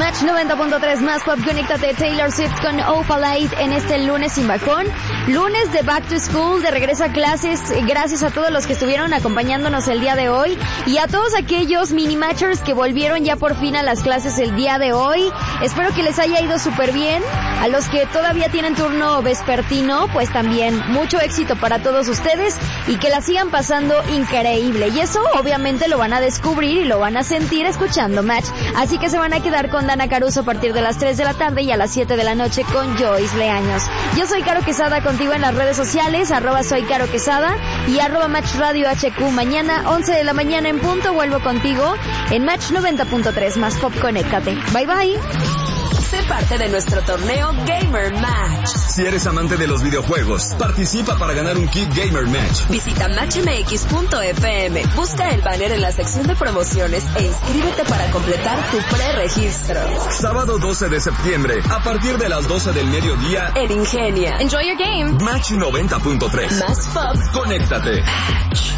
Match 90.3 más pop, conéctate. Taylor Swift con Opalite en este lunes sin bajón. Lunes de Back to School, de regreso a clases. Gracias a todos los que estuvieron acompañándonos el día de hoy. Y a todos aquellos mini-matchers que volvieron ya por fin a las clases el día de hoy. Espero que les haya ido súper bien. A los que todavía tienen turno vespertino, pues también mucho éxito para todos ustedes. Y que la sigan pasando increíble. Y eso obviamente lo van a descubrir y lo van a sentir escuchando Match. Así que se van a quedar con Dana Caruso a partir de las 3 de la tarde y a las 7 de la noche con Joyce Leaños. Yo soy Caro Quesada, contigo en las redes sociales, @soy Caro Quesada y @Match Radio HQ. Mañana, 11 de la mañana en punto, vuelvo contigo en Match 90.3 más pop, conéctate. Bye bye. Sé parte de nuestro torneo Gamer Match. Si eres amante de los videojuegos, participa para ganar un kit Gamer Match. Visita matchmx.fm, busca el banner en la sección de promociones e inscríbete para completar tu preregistro. Sábado 12 de septiembre, a partir de las 12 del mediodía, en Ingenia. Enjoy your game. Match 90.3. Más pop. Conéctate. Match.